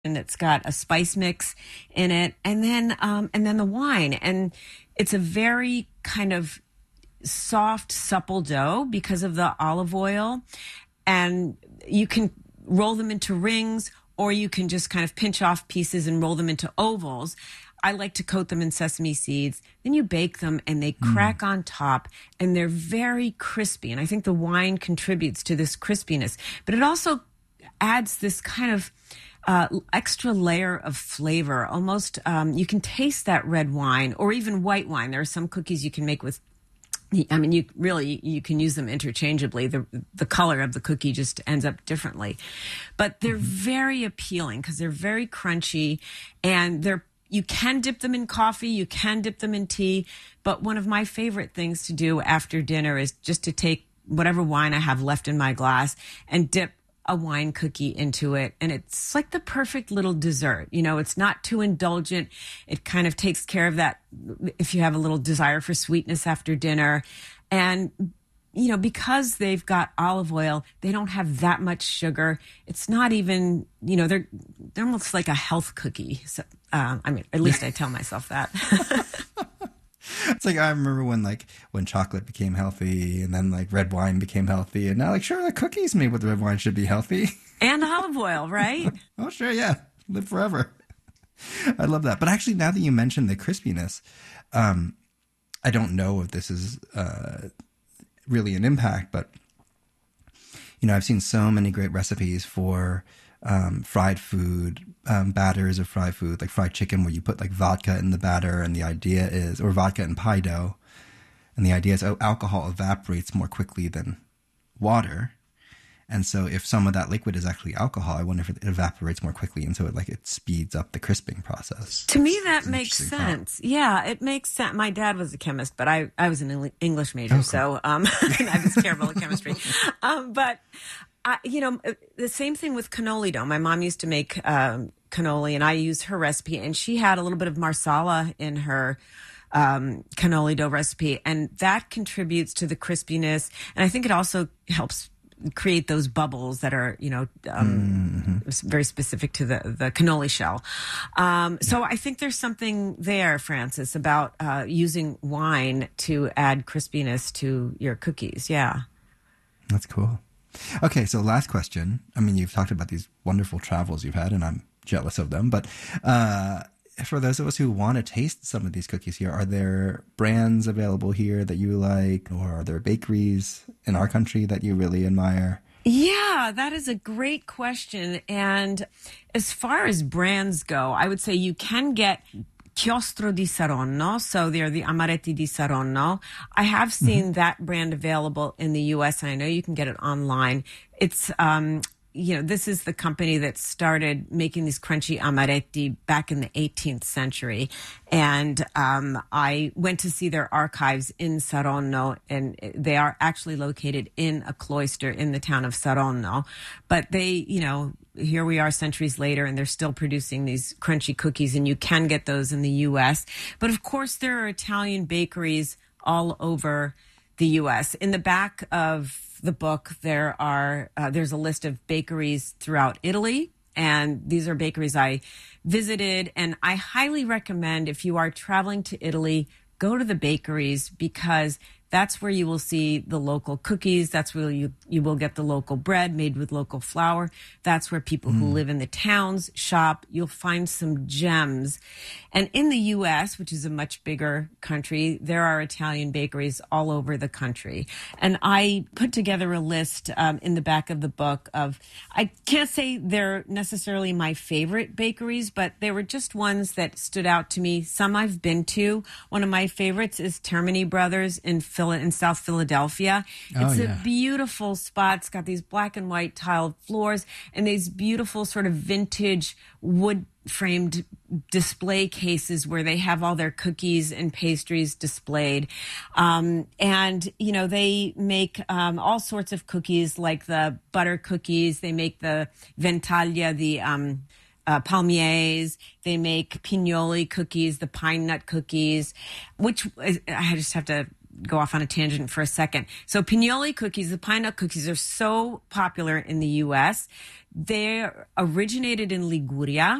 and it's got a spice mix in it, and then the wine, and it's a very kind of soft, supple dough because of the olive oil, and you can roll them into rings, or you can just kind of pinch off pieces and roll them into ovals. I like to coat them in sesame seeds. Then you bake them and they crack on top and they're very crispy. And I think the wine contributes to this crispiness, but it also adds this kind of extra layer of flavor. Almost, you can taste that red wine or even white wine. There are some cookies you can make with, I mean, you can use them interchangeably. The color of the cookie just ends up differently, but they're very appealing because they're very crunchy, and you can dip them in coffee, you can dip them in tea, but one of my favorite things to do after dinner is just to take whatever wine I have left in my glass and dip a wine cookie into it. And it's like the perfect little dessert. You know, it's not too indulgent. It kind of takes care of that if you have a little desire for sweetness after dinner. And, you know, because they've got olive oil, they don't have that much sugar. It's not even, you know, they're almost like a health cookie. So, I mean, at least I tell myself that. It's like, I remember when chocolate became healthy, and then like red wine became healthy, and now like, sure, the cookies made with red wine should be healthy. And olive oil, right? Oh, sure. Yeah. Live forever. I love that. But actually, now that you mentioned the crispiness, I don't know if this is, really an impact, but you know, I've seen so many great recipes for fried food, batters of fried food, like fried chicken, where you put like vodka in the batter, and the idea is, or vodka and pie dough, and the idea is, alcohol evaporates more quickly than water, and so if some of that liquid is actually alcohol, I wonder if it evaporates more quickly, and so it speeds up the crisping process. To me, that makes sense. Thought. Yeah, it makes sense. My dad was a chemist, but I was an English major, cool. So and I was terrible at chemistry. But you know, the same thing with cannoli dough. My mom used to make cannoli, and I used her recipe, and she had a little bit of marsala in her cannoli dough recipe, and that contributes to the crispiness. And I think it also helps create those bubbles that are, you know, very specific to the cannoli shell. So I think there's something there, Francis, about using wine to add crispiness to your cookies. Yeah. That's cool. Okay, so last question. I mean, you've talked about these wonderful travels you've had, and I'm jealous of them. But for those of us who want to taste some of these cookies here, are there brands available here that you like, or are there bakeries in our country that you really admire? Yeah, that is a great question. And as far as brands go, I would say you can get Chiostro di Saronno, so they're the Amaretti di Saronno. I have seen that brand available in the U.S., and I know you can get it online. It's, you know, this is the company that started making these crunchy amaretti back in the 18th century. And I went to see their archives in Saronno, and they are actually located in a cloister in the town of Saronno. But they, you know, here we are centuries later, and they're still producing these crunchy cookies, and you can get those in the U.S. But of course, there are Italian bakeries all over the U.S. In the back of the book, there's a list of bakeries throughout Italy, and these are bakeries I visited, and I highly recommend, if you are traveling to Italy, go to the bakeries, because that's where you will see the local cookies. That's where you will get the local bread made with local flour. That's where people who live in the towns shop. You'll find some gems. And in the U.S., which is a much bigger country, there are Italian bakeries all over the country. And I put together a list in the back of the book of, I can't say they're necessarily my favorite bakeries, but they were just ones that stood out to me. Some I've been to. One of my favorites is Termini Brothers in South Philadelphia. It's a beautiful spot. It's got these black and white tiled floors and these beautiful sort of vintage wood framed display cases where they have all their cookies and pastries displayed. And, you know, they make all sorts of cookies, like the butter cookies. They make the ventaglia, the palmiers. They make pignoli cookies, the pine nut cookies, which I just have to go off on a tangent for a second. So pignoli cookies, the pine nut cookies, are so popular in the U.S. They originated in Liguria.